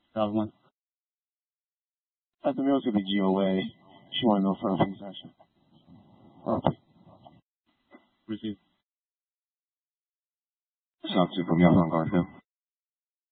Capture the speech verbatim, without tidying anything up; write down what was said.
That one. At the Mills, gonna be G O A. She want to know for a ping session. Okay. Receive. Shout to from Yahoo Garfield.